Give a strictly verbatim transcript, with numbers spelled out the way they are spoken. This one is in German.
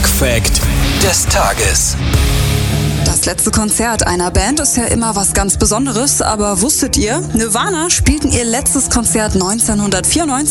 Rock-Fact des Tages. Das letzte Konzert einer Band ist ja immer was ganz Besonderes, aber wusstet ihr, Nirvana spielten ihr letztes Konzert neunzehnhundertvierundneunzig